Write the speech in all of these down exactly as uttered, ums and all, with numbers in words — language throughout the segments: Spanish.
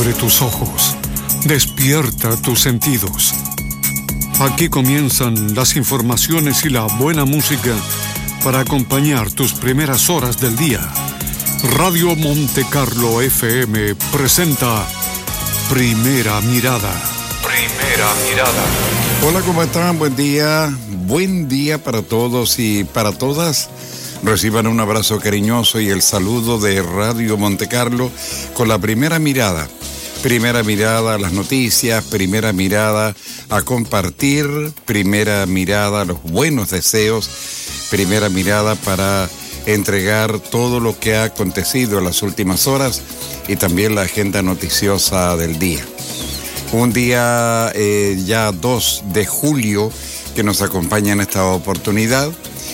Abre tus ojos, despierta tus sentidos. Aquí comienzan las informaciones y la buena música para acompañar tus primeras horas del día. Radio Monte Carlo F M presenta Primera Mirada. Primera Mirada. Hola, ¿cómo están? Buen día. Buen día para todos y para todas. Reciban un abrazo cariñoso y el saludo de Radio Monte Carlo con la primera mirada. Primera mirada a las noticias, primera mirada a compartir, primera mirada a los buenos deseos, primera mirada para entregar todo lo que ha acontecido en las últimas horas y también la agenda noticiosa del día. Un día eh, ya dos de julio que nos acompaña en esta oportunidad.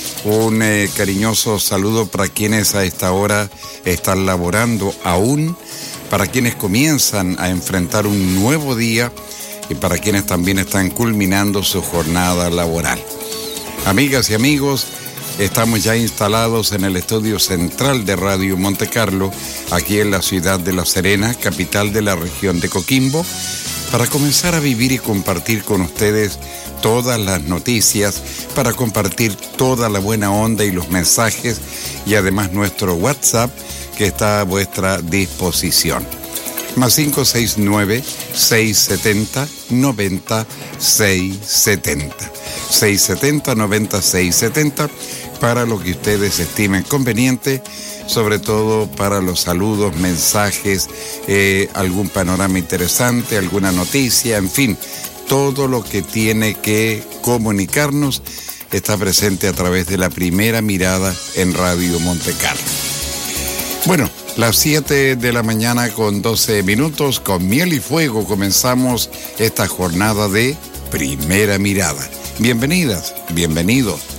Un eh, cariñoso saludo para quienes a esta hora están laborando aún, para quienes comienzan a enfrentar un nuevo día y para quienes también están culminando su jornada laboral. Amigas y amigos, estamos ya instalados en el estudio central de Radio Monte Carlo, aquí en la ciudad de La Serena, capital de la región de Coquimbo, para comenzar a vivir y compartir con ustedes todas las noticias, para compartir toda la buena onda y los mensajes, y además nuestro WhatsApp que está a vuestra disposición. Más cinco seis nueve, seis siete cero, nueve seis siete cero. seis siete cero, nueve seis siete cero para lo que ustedes estimen conveniente, sobre todo para los saludos, mensajes, eh, algún panorama interesante, alguna noticia, en fin, todo lo que tiene que comunicarnos está presente a través de la primera mirada en Radio Monte Carlo. Bueno, las siete de la mañana con doce minutos, con miel y fuego comenzamos esta jornada de Primera Mirada. Bienvenidas, bienvenidos.